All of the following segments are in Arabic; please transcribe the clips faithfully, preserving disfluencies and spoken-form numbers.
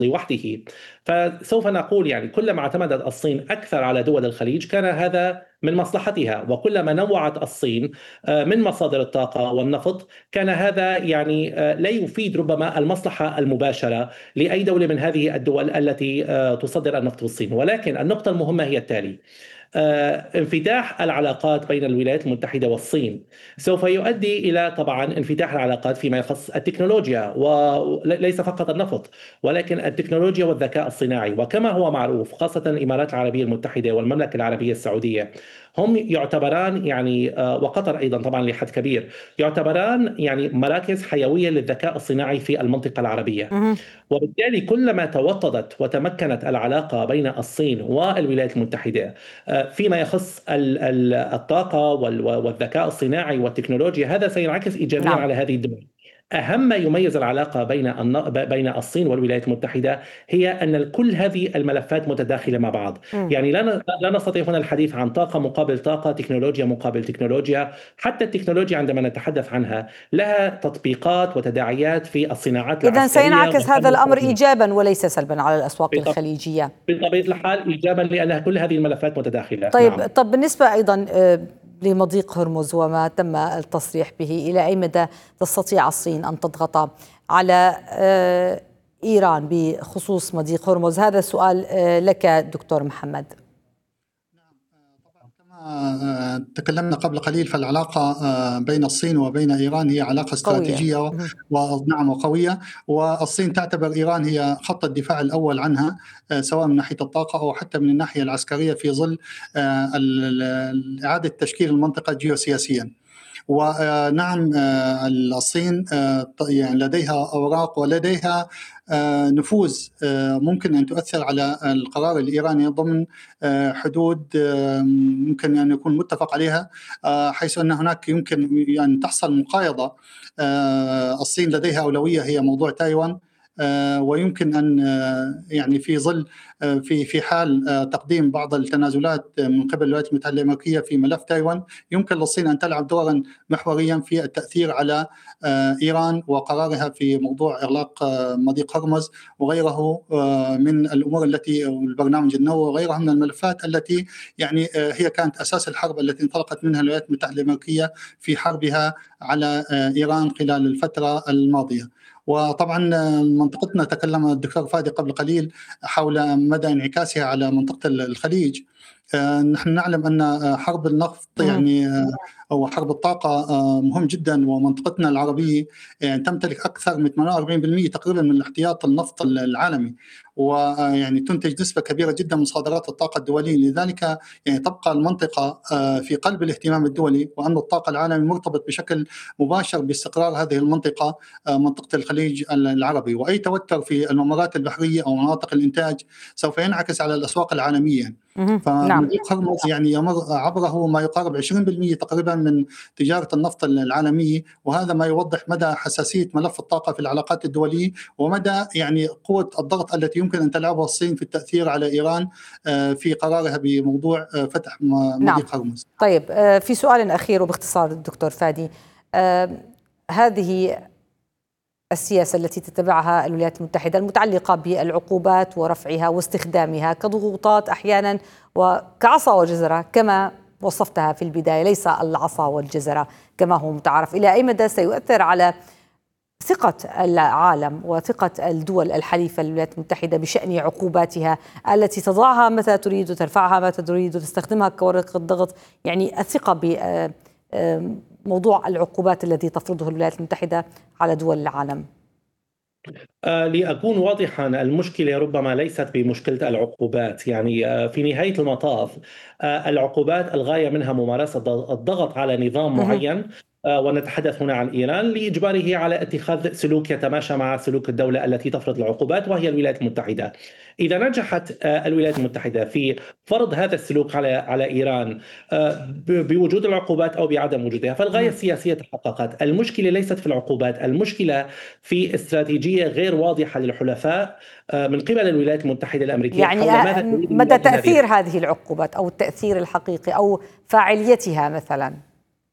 لوحده. فسوف نقول يعني كلما اعتمدت الصين أكثر على دول الخليج كان هذا من مصلحتها، وكلما نوعت الصين من مصادر الطاقة والنفط كان هذا يعني لا يفيد ربما المصلحة المباشرة لأي دولة من هذه الدول التي تصدر النفط للصين. ولكن النقطة المهمة هي التالي: انفتاح العلاقات بين الولايات المتحدة والصين سوف يؤدي إلى طبعا انفتاح العلاقات فيما يخص التكنولوجيا، وليس فقط النفط ولكن التكنولوجيا والذكاء الصناعي. وكما هو معروف خاصة الإمارات العربية المتحدة والمملكة العربية السعودية هم يعتبران يعني وقطر أيضا طبعا لحد كبير يعتبران يعني مراكز حيوية للذكاء الصناعي في المنطقة العربية. وبالتالي كلما توطدت وتمكنت العلاقة بين الصين والولايات المتحدة فيما يخص الطاقة والذكاء الصناعي والتكنولوجيا هذا سينعكس إيجابيا نعم. على هذه الدول. أهم ما يميز العلاقة بين بين الصين والولايات المتحدة هي أن كل هذه الملفات متداخلة مع بعض. م. يعني لا لا نستطيع هنا الحديث عن طاقة مقابل طاقة، تكنولوجيا مقابل تكنولوجيا. حتى التكنولوجيا عندما نتحدث عنها لها تطبيقات وتداعيات في الصناعات إذن العسكرية سينعكس هذا الأمر والحرب. إيجابا وليس سلبا على الأسواق الخليجية بطبيعة الحال إيجابا لأن كل هذه الملفات متداخلة. طيب نعم. طب بالنسبة أيضا لمضيق هرمز وما تم التصريح به، إلى أي مدى تستطيع الصين أن تضغط على إيران بخصوص مضيق هرمز؟ هذا سؤال لك دكتور محمد. تكلمنا قبل قليل، فالعلاقة بين الصين وبين إيران هي علاقة استراتيجية ونعم وقوية، والصين تعتبر إيران هي خط الدفاع الأول عنها سواء من ناحية الطاقة أو حتى من الناحية العسكرية في ظل إعادة تشكيل المنطقة جيوسياسيا. ونعم الصين يعني لديها أوراق ولديها نفوذ ممكن أن تؤثر على القرار الإيراني ضمن حدود ممكن أن يكون متفق عليها، حيث أن هناك يمكن أن تحصل مقايضة. الصين لديها أولوية هي موضوع تايوان، ويمكن أن يعني في ظل في في حال تقديم بعض التنازلات من قبل الولايات المتحدة الأمريكية في ملف تايوان يمكن للصين أن تلعب دورا محوريا في التأثير على إيران وقرارها في موضوع إغلاق مضيق هرمز وغيره من الأمور التي البرنامج النووي وغيرها من الملفات التي يعني هي كانت أساس الحرب التي انطلقت منها الولايات المتحدة الأمريكية في حربها على إيران خلال الفترة الماضية. وطبعا منطقتنا تكلم الدكتور فادي قبل قليل حول مدى انعكاسها على منطقة الخليج. نحن نعلم أن حرب النفط يعني أو حرب الطاقة مهم جدا، ومنطقتنا العربية يعني تمتلك أكثر من ثمانية وأربعين بالمئة تقريبا من احتياط النفط العالمي، ويعني تنتج نسبة كبيرة جدا من صادرات الطاقة الدولية. لذلك يعني تبقى المنطقة في قلب الاهتمام الدولي، وأن الطاقة العالمي مرتبط بشكل مباشر باستقرار هذه المنطقة منطقة الخليج العربي، وأي توتر في الممرات البحرية أو مناطق الإنتاج سوف ينعكس على الأسواق العالمية. فمضيق هرمز يعني يمر عبره ما يقارب عشرين بالمئة تقريبا من تجارة النفط العالمية، وهذا ما يوضح مدى حساسية ملف الطاقة في العلاقات الدولية ومدى يعني قوة الضغط التي يمكن أن تلعبها الصين في التأثير على إيران في قرارها بموضوع فتح مضيق نعم. هرمز. طيب في سؤال أخير وباختصار الدكتور فادي، هذه السياسة التي تتبعها الولايات المتحدة المتعلقة بالعقوبات ورفعها واستخدامها كضغوطات أحيانا وكعصا وجزرة كما وصفتها في البداية، ليس العصا والجزرة كما هو متعارف، إلى أي مدى سيؤثر على ثقة العالم وثقة الدول الحليفة للولايات المتحدة بشأن عقوباتها التي تضعها متى تريد وترفعها متى تريد وتستخدمها كورقة ضغط؟ يعني الثقة بموضوع العقوبات الذي تفرضه الولايات المتحدة على دول العالم. آه لأكون واضحا، المشكلة ربما ليست بمشكلة العقوبات. يعني آه في نهاية المطاف آه العقوبات الغاية منها ممارسة الضغط على نظام معين، ونتحدث هنا عن إيران لإجباره على اتخاذ سلوك يتماشى مع سلوك الدولة التي تفرض العقوبات وهي الولايات المتحدة. إذا نجحت الولايات المتحدة في فرض هذا السلوك على على إيران بوجود العقوبات أو بعدم وجودها فالغاية السياسية تحققت. المشكلة ليست في العقوبات، المشكلة في استراتيجية غير واضحة للحلفاء من قبل الولايات المتحدة الأمريكية يعني حول ماذا مدى تأثير هذه العقوبات أو التأثير الحقيقي أو فاعليتها مثلا.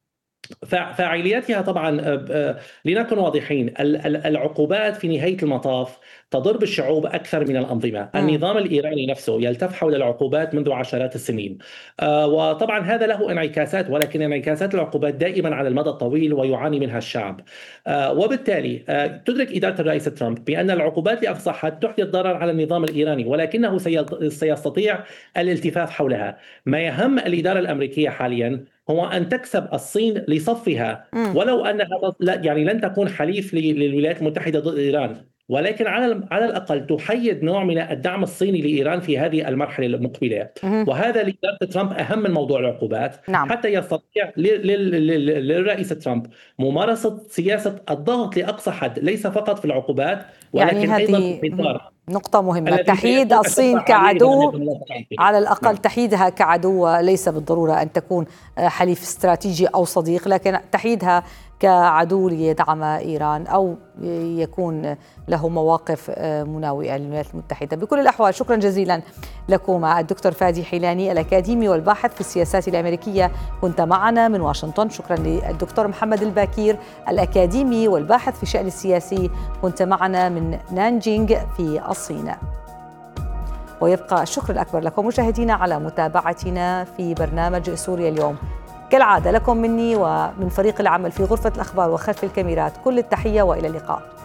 فاعلياتها طبعا لنكن واضحين، العقوبات في نهاية المطاف تضر بالشعوب أكثر من الأنظمة. النظام الإيراني نفسه يلتف حول العقوبات منذ عشرات السنين، وطبعا هذا له انعكاسات، ولكن انعكاسات العقوبات دائما على المدى الطويل ويعاني منها الشعب. وبالتالي تدرك إدارة الرئيس ترامب بأن العقوبات لأقصى حد تحدث ضرر على النظام الإيراني، ولكنه سيستطيع الالتفاف حولها. ما يهم الإدارة الأمريكية حاليا هو أن تكسب الصين لصفها، ولو أنها يعني لن تكون حليف للولايات المتحدة ضد إيران، ولكن على على الأقل تحيد نوع من الدعم الصيني لإيران في هذه المرحلة المقبلة. وهذا لإدارة ترامب أهم من موضوع العقوبات. نعم. حتى يستطيع للرئيس ترامب ممارسة سياسة الضغط لأقصى حد، ليس فقط في العقوبات ولكن يعني أيضا في الإطار نقطة مهمة، تحييد الصين كعدو، على الأقل تحييدها كعدو، ليس بالضرورة أن تكون حليف استراتيجي أو صديق، لكن تحييدها كعدو ليدعم إيران أو يكون له مواقف مناوئة للولايات المتحدة. بكل الأحوال شكرا جزيلا لكم الدكتور فادي حيلاني الأكاديمي والباحث في السياسات الأمريكية، كنت معنا من واشنطن. شكرا للدكتور محمد الباكير الأكاديمي والباحث في الشأن السياسي، كنت معنا من نانجينغ في الصين. ويبقى الشكر الأكبر لكم مشاهدينا على متابعتنا في برنامج سوريا اليوم. كالعادة لكم مني ومن فريق العمل في غرفة الأخبار وخلف الكاميرات كل التحية وإلى اللقاء.